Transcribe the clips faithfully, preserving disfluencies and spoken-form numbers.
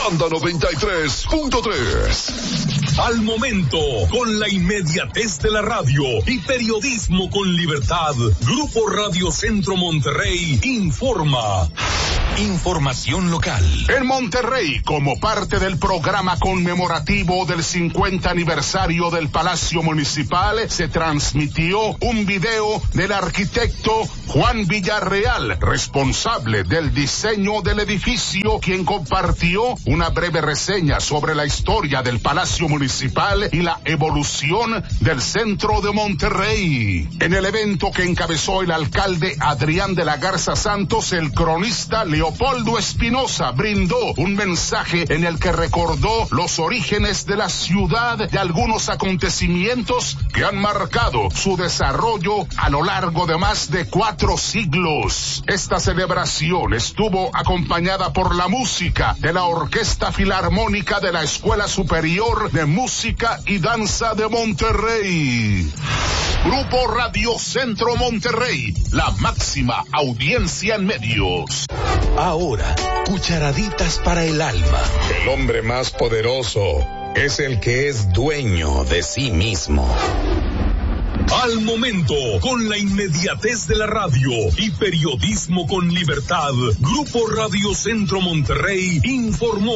Banda noventa y tres punto tres. Al momento, con la inmediatez de la radio y periodismo con libertad, Grupo Radio Centro Monterrey informa. Información local. En Monterrey, como parte del programa conmemorativo del cincuenta aniversario del Palacio Municipal, se transmitió un video del arquitecto Juan Villarreal, responsable del diseño del edificio, quien compartió una breve reseña sobre la historia del Palacio Municipal y la evolución del centro de Monterrey. En el evento que encabezó el alcalde Adrián de la Garza Santos, el cronista Leopoldo Espinosa brindó un mensaje en el que recordó los orígenes de la ciudad y algunos acontecimientos que han marcado su desarrollo a lo largo de más de cuatro siglos. Esta celebración estuvo acompañada por la música de la Orquesta Filarmónica de la Escuela Superior de Música y Danza de Monterrey. Grupo Radio Centro Monterrey, la máxima audiencia en medios. Ahora, cucharaditas para el alma. El hombre más poderoso es el que es dueño de sí mismo. Al momento, con la inmediatez de la radio y periodismo con libertad, Grupo Radio Centro Monterrey informó.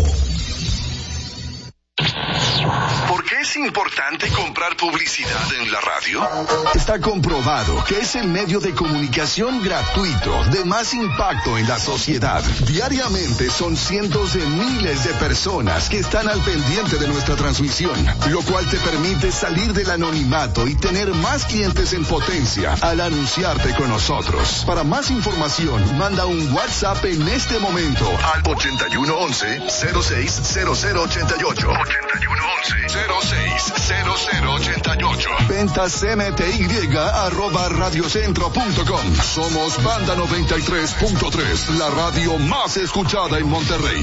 ¿Por qué es importante comprar publicidad en la radio? Está comprobado que es el medio de comunicación gratuito de más impacto en la sociedad. Diariamente son cientos de miles de personas que están al pendiente de nuestra transmisión, lo cual te permite salir del anonimato y tener más clientes en potencia al anunciarte con nosotros. Para más información, manda un WhatsApp en este momento al ochenta y uno once cero seis cero cero ochenta y ocho. ochenta y uno once cero seis cero cero ochenta y ocho. Ventas M T Y arroba radiocentro punto com. Somos Banda noventa y tres punto tres, la radio más escuchada en Monterrey.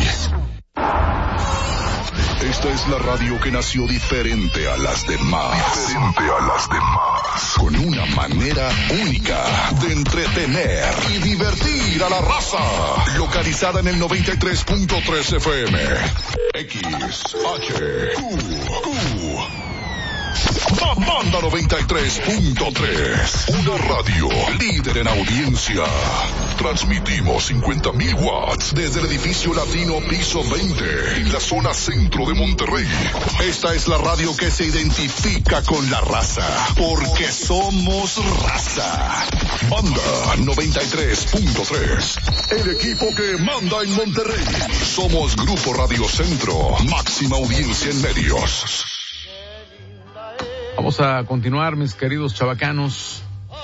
Esta es la radio que nació diferente a las demás. Diferente a las demás. Con una manera única de entretener y divertir a la raza. Localizada en el noventa y tres punto tres F M. X, H, Q, Q. Banda noventa y tres punto tres. Una radio líder en audiencia. Transmitimos cincuenta mil watts desde el edificio latino piso veinte en la zona centro de Monterrey. Esta es la radio que se identifica con la raza, porque somos raza. Banda noventa y tres punto tres. El equipo que manda en Monterrey. Somos Grupo Radio Centro, máxima audiencia en medios. Vamos a continuar, mis queridos chavacanos.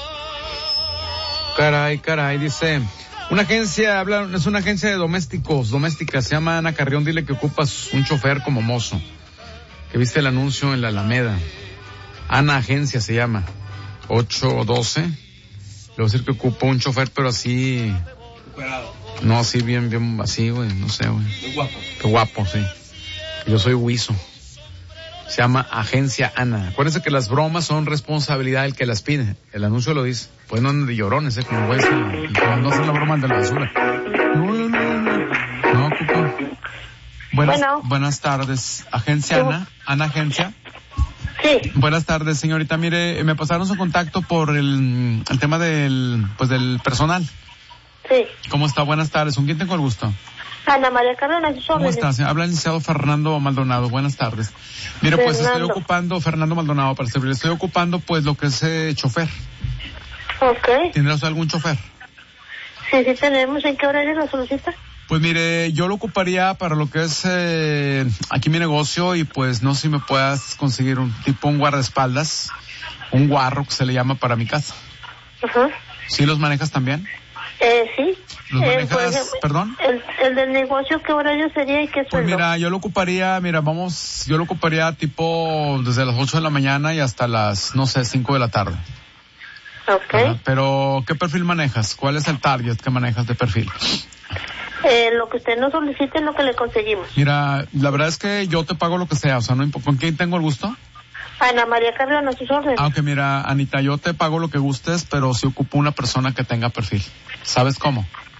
Caray, caray, dice, una agencia, habla, es una agencia de domésticos, domésticas, se llama Ana Carrión, dile que ocupas un chofer como mozo, que viste el anuncio en la Alameda. Ana Agencia se llama, ocho doce, le voy a decir que ocupo un chofer, pero así, no, así bien, bien, así, güey, no sé, güey. Qué guapo. Qué guapo, sí. Yo soy huizo. Se llama Agencia Ana. Acuérdense que las bromas son responsabilidad del que las pide. El anuncio lo dice. Pues no anden de llorones, ¿eh? Como güey, y como no hacen la broma de la basura. No, no, no, no. No, Cuco. Buenas, bueno. Buenas tardes. Agencia ¿Cómo? Ana. Ana Agencia. Sí. Buenas tardes, señorita. Mire, me pasaron su contacto por el, el tema del, pues del personal. Sí. ¿Cómo está? Buenas tardes. ¿Con quién tengo el gusto? Ana María Cárdenas. ¿Cómo estás? Habla el licenciado Fernando Maldonado. Buenas tardes. Mire, Fernando. Pues estoy ocupando, Fernando Maldonado, para servir, estoy ocupando pues lo que es eh, chofer. Ok. ¿Tendrás algún chofer? Sí, sí tenemos. ¿En qué horario lo solicita? Pues mire, yo lo ocuparía para lo que es eh, aquí mi negocio y pues no sé si me puedas conseguir un tipo, un guardaespaldas, un guarro que se le llama para mi casa. Ajá. Uh-huh. ¿Sí los manejas también? Eh, sí. ¿Los eh, manejas, pues, perdón? El, el del negocio, ¿qué horario sería y qué sueldo? Pues mira, yo lo ocuparía, mira, vamos, yo lo ocuparía tipo desde las ocho de la mañana y hasta las, no sé, cinco de la tarde. Ok. ¿Verdad? Pero, ¿qué perfil manejas? ¿Cuál es el target que manejas de perfil? Eh, lo que usted nos solicite es lo que le conseguimos. Mira, la verdad es que yo te pago lo que sea, o sea, no imp- ¿con quién tengo el gusto? Ana María Cárdenas, sus órdenes. Ah, ok, mira, Anita, yo te pago lo que gustes, pero si ocupo una persona que tenga perfil. ¿Sabes cómo?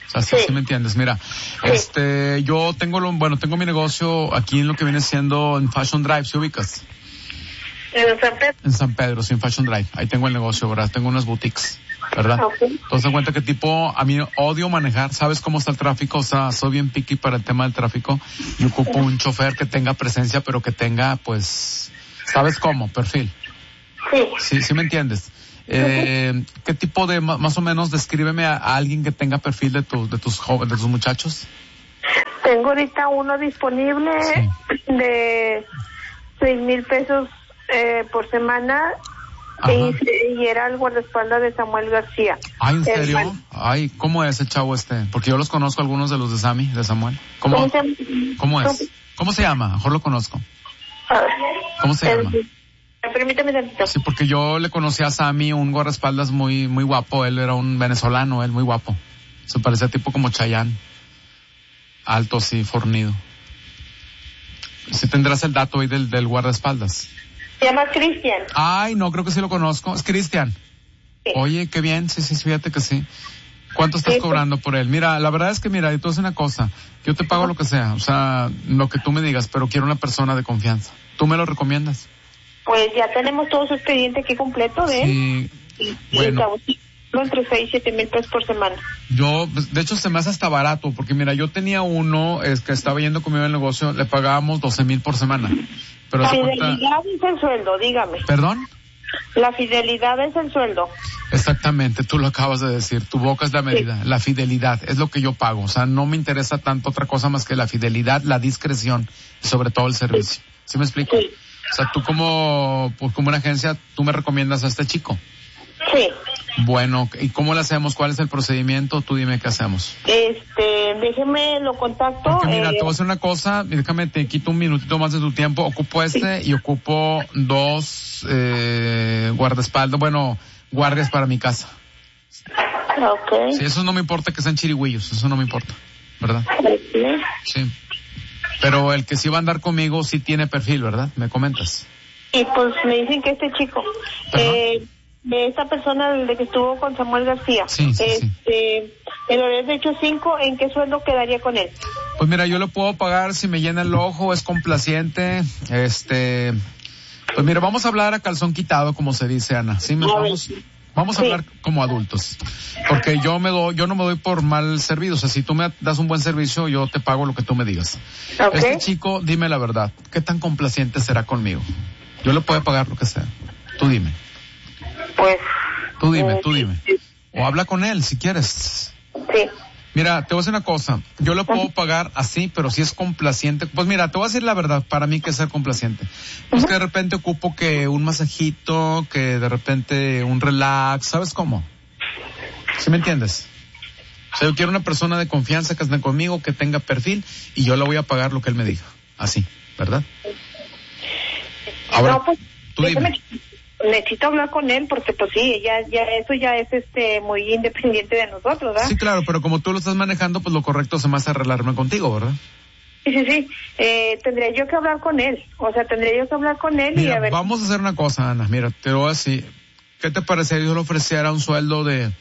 O sea, sí, Sí. sí me entiendes. Mira, Sí. este, yo tengo lo, bueno, tengo mi negocio aquí en lo que viene siendo en Fashion Drive, ¿se ubicas? ¿En San Pedro? En San Pedro, sí, en Fashion Drive. Ahí tengo el negocio, ¿verdad? Tengo unas boutiques, ¿verdad? Ok. Entonces, te cuenta que tipo, a mí odio manejar, ¿sabes cómo está el tráfico? O sea, soy bien picky para el tema del tráfico y ocupo un chofer que tenga presencia, pero que tenga, pues, ¿sabes cómo? Perfil. Sí. Sí, sí me entiendes. Eh, ¿qué tipo de, ma- más o menos, descríbeme a, a alguien que tenga perfil de tus, de tus jóvenes, de tus muchachos? Tengo ahorita uno disponible Sí. de seis mil pesos eh, por semana Ajá. y, y era el guardaespaldas de Samuel García. Ay, ¿en El serio? mal- Ay, ¿cómo es el chavo este? Porque yo los conozco algunos de los de Sammy, de Samuel. ¿Cómo, ¿Cómo se llama? cómo es? ¿Cómo se llama? Mejor lo conozco. A ver. ¿Cómo se El- llama? Permítame tantito. Sí, porque yo le conocí a Sammy, un guardaespaldas muy, muy guapo. Él era un venezolano, él muy guapo. Se parecía tipo como Chayanne. Alto, sí, fornido. Si tendrás el dato ahí del, del guardaespaldas. Se llama Cristian. Ay, no, creo que sí lo conozco. Es Cristian. Sí. Oye, qué bien, sí, sí, fíjate que sí. ¿Cuánto estás Sí, cobrando por él? Mira, la verdad es que mira, y tú haces una cosa, yo te pago lo que sea, o sea, lo que tú me digas, pero quiero una persona de confianza. ¿Tú me lo recomiendas? Pues ya tenemos todo su expediente aquí completo de él. Sí, Y, bueno. y estamos entre seis y siete mil pesos por semana. yo, de hecho se me hace hasta barato, porque mira, yo tenía uno, es que estaba yendo conmigo en el negocio, le pagábamos doce mil por semana. Pero La haz de cuenta, fidelidad es el sueldo, dígame. ¿perdón? La fidelidad es el sueldo. Exactamente, tú lo acabas de decir, tu boca es la medida, la fidelidad es lo que yo pago, o sea, no me interesa tanto otra cosa más que la fidelidad, la discreción y sobre todo el servicio. ¿Sí me explico? Sí. O sea, tú como, pues como una agencia, tú me recomiendas a este chico. Sí. Bueno, ¿y cómo le hacemos? ¿Cuál es el procedimiento? Tú dime qué hacemos. Este, déjeme lo contacto. Porque mira, eh, te voy a hacer una cosa, déjame, te quito un minutito más de tu tiempo, ocupo este y ocupo dos, eh, guardaespaldas, bueno, guardias para mi casa. Ok. Sí, eso no me importa que sean chirigüillos, eso no me importa, ¿verdad? Sí. Sí. Pero el que sí va a andar conmigo sí tiene perfil, ¿verdad? Me comentas. Y pues me dicen que este chico, Ajá. eh, de esta persona de que estuvo con Samuel García, Sí, sí, sí. este, el horario de hecho cinco, ¿en qué sueldo quedaría con él? Pues mira, yo lo puedo pagar si me llena el ojo, es complaciente, este, pues mira, vamos a hablar a calzón quitado, como se dice, Ana, ¿sí? Me A ver. vamos, vamos a Sí. hablar como adultos, porque yo me doy, yo no me doy por mal servido, o sea, si tú me das un buen servicio, yo te pago lo que tú me digas. Ok. Este chico, dime la verdad, ¿qué tan complaciente será conmigo? Yo le puedo pagar lo que sea, tú dime, Pues. tú dime, eh, tú dime, o habla con él si quieres. Sí. Mira, te voy a decir una cosa, yo le puedo pagar así, pero si es complaciente, pues mira, te voy a decir la verdad, para mí que es ser complaciente. Pues que de repente ocupo que un masajito, que de repente un relax, ¿sabes cómo? ¿Sí me entiendes? O sea, yo quiero una persona de confianza que esté conmigo, que tenga perfil, y yo le voy a pagar lo que él me diga. Así, ¿verdad? Ahora, no, pues, tú dime. déjeme- necesito hablar con él porque pues sí, ya, ya, eso ya es este, muy independiente de nosotros, ¿verdad? Sí, claro, pero como tú lo estás manejando, pues lo correcto se me hace arreglarme contigo, ¿verdad? Sí, sí, sí. Eh, tendría yo que hablar con él. O sea, tendría yo que hablar con él y Mira, a ver. vamos a hacer una cosa, Ana. Mira, te lo voy a decir. ¿Qué te parece si yo le ofreciera un sueldo de...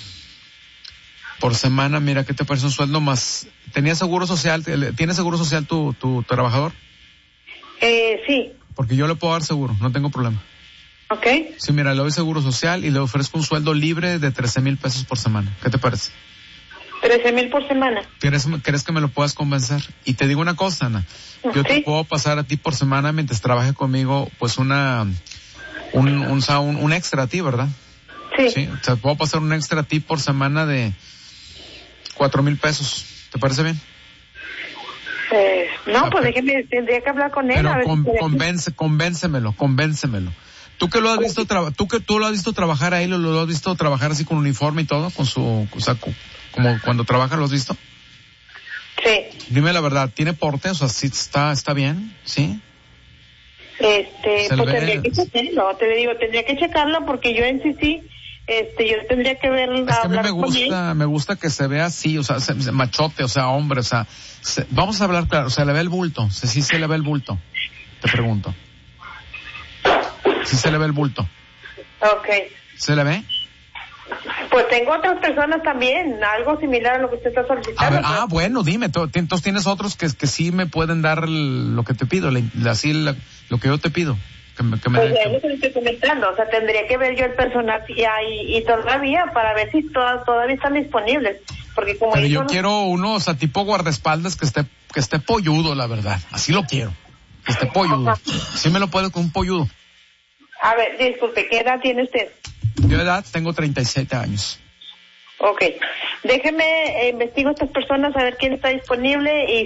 por semana? Mira, ¿qué te parece un sueldo más? ¿Tenía seguro social? ¿Tiene seguro social tu, tu trabajador? Eh, sí. Porque yo le puedo dar seguro, no tengo problema. Ok. Sí, mira, le doy seguro social y le ofrezco un sueldo libre de trece mil pesos por semana. ¿Qué te parece? trece mil por semana. ¿Quieres, ¿Crees que me lo puedas convencer? Y te digo una cosa, Ana. Yo te Sí. puedo pasar a ti por semana mientras trabaje conmigo, pues una, un, un, un, un extra a ti, ¿verdad? Sí. Sí. O sea, puedo pasar un extra a ti por semana de cuatro mil pesos. ¿Te parece bien? Eh, no, Ah, pues pero- déjeme, tendría que hablar con él. Pero a ver con, si- convence, convéncemelo, convéncemelo. Tú que lo has visto, traba, tú que tú lo has visto trabajar a él, o lo has visto trabajar así con uniforme y todo, con su, o sea, cu- como cuando trabaja, ¿lo has visto? Sí. Dime la verdad, ¿tiene porte? O sea, ¿sí está, está bien? ¿Sí? Este, Se le pues ve- tendría que checarlo, te digo, tendría que checarlo porque yo en sí sí, este, yo tendría que ver, Es que a mí hablar me con él. gusta, me gusta que se vea así, o sea, se- se- machote, o sea, hombre, o sea, se- vamos a hablar claro, o sea, le ve el bulto, sí, sí se le ve el bulto, te pregunto. Sí se le ve el bulto. Ok. ¿Se le ve? Pues tengo otras personas también, algo similar a lo que usted está solicitando. A ver, pero... ah, bueno, dime, tú, entonces tienes otros que, que sí me pueden dar lo que te pido, la, así la, lo que yo te pido. Que me, que me pues den, es lo que le estoy comentando, o sea, tendría que ver yo el personal y, y, y todavía para ver si todas todavía están disponibles, porque como pero yo no... quiero uno, o sea, tipo guardaespaldas que esté que esté polludo, la verdad, así lo quiero, que esté polludo. Sí me lo puedes con un polludo. A ver, disculpe, ¿qué edad tiene usted? Yo edad tengo treinta y siete años. Ok, déjeme, eh, investigo a estas personas a ver quién está disponible y